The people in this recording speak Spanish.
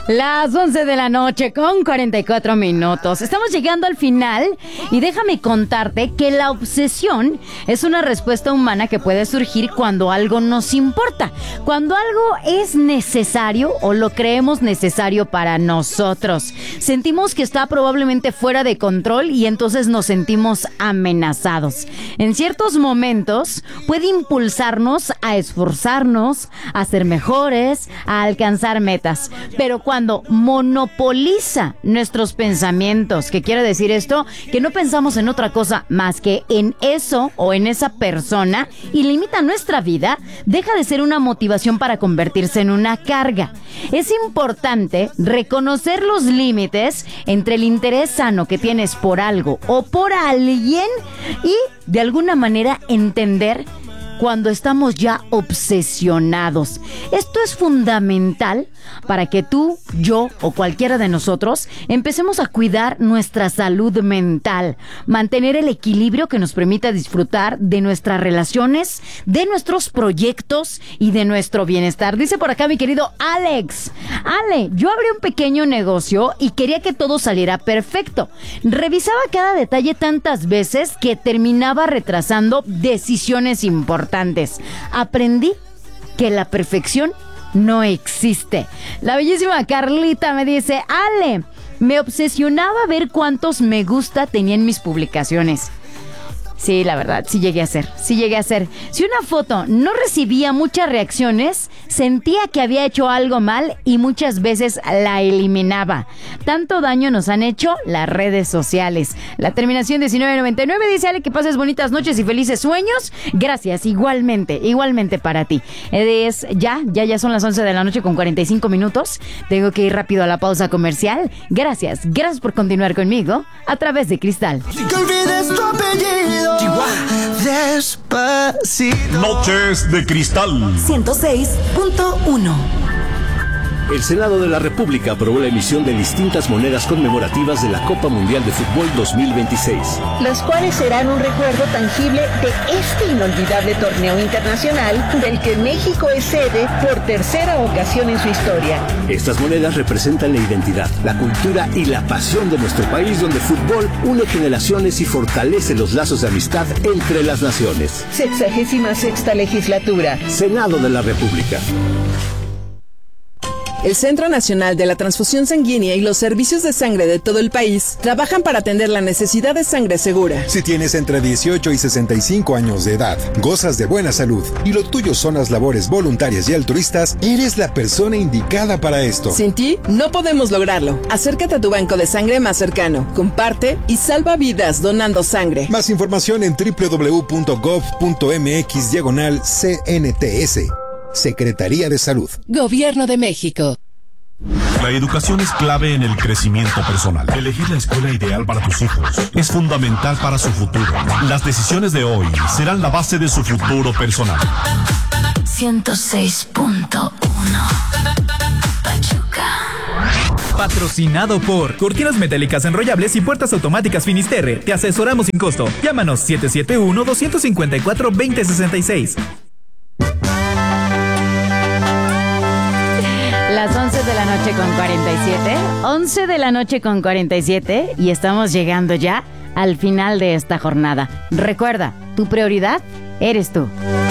Las 11 de la noche con 44 minutos. Estamos llegando al final y déjame contarte que la obsesión es una respuesta humana que puede surgir cuando algo nos importa, cuando algo es necesario o lo creemos necesario para nosotros. Sentimos que está probablemente fuera de control y entonces nos sentimos amenazados. En ciertos momentos puede impulsarnos a esforzarnos, a ser mejores, a alcanzar metas, pero cuando monopoliza nuestros pensamientos, ¿qué quiere decir esto? Que no pensamos en otra cosa más que en eso o en esa persona y limita nuestra vida, deja de ser una motivación para convertirse en una carga. Es importante reconocer los límites entre el interés sano que tienes por algo o por alguien y de alguna manera entender cuando estamos ya obsesionados. Esto es fundamental para que tú, yo o cualquiera de nosotros empecemos a cuidar nuestra salud mental, mantener el equilibrio que nos permita disfrutar de nuestras relaciones, de nuestros proyectos y de nuestro bienestar. Dice por acá mi querido Alex: Ale, yo abrí un pequeño negocio y quería que todo saliera perfecto. Revisaba cada detalle tantas veces que terminaba retrasando decisiones importantes. Aprendí que la perfección no existe. La bellísima Carlita me dice: Ale, me obsesionaba ver cuántos me gusta tenía en mis publicaciones. Sí, la verdad, sí llegué a hacer. Si una foto no recibía muchas reacciones, sentía que había hecho algo mal y muchas veces la eliminaba. Tanto daño nos han hecho las redes sociales. La terminación 1999 dice: Ale, que pases bonitas noches y felices sueños. Gracias, igualmente para ti. Ya son las 11 de la noche con 45 minutos. Tengo que ir rápido a la pausa comercial. Gracias por continuar conmigo a través de Cristal. Despacito. Noches de Cristal 106.1. El Senado de la República aprobó la emisión de distintas monedas conmemorativas de la Copa Mundial de Fútbol 2026. Las cuales serán un recuerdo tangible de este inolvidable torneo internacional del que México es sede por tercera ocasión en su historia. Estas monedas representan la identidad, la cultura y la pasión de nuestro país, donde el fútbol une generaciones y fortalece los lazos de amistad entre las naciones. 66ª legislatura. Senado de la República. El Centro Nacional de la Transfusión Sanguínea y los servicios de sangre de todo el país trabajan para atender la necesidad de sangre segura. Si tienes entre 18 y 65 años de edad, gozas de buena salud y lo tuyo son las labores voluntarias y altruistas, eres la persona indicada para esto. Sin ti, no podemos lograrlo. Acércate a tu banco de sangre más cercano, comparte y salva vidas donando sangre. Más información en www.gov.mx/CNTS. Secretaría de Salud. Gobierno de México. La educación es clave en el crecimiento personal. Elegir la escuela ideal para tus hijos es fundamental para su futuro. Las decisiones de hoy serán la base de su futuro personal. 106.1 Pachuca. Patrocinado por Cortinas Metálicas Enrollables y Puertas Automáticas Finisterre. Te asesoramos sin costo. Llámanos 771-254-2066. Las 11 de la noche con 47, 11 de la noche con 47 y estamos llegando ya al final de esta jornada. Recuerda, tu prioridad eres tú.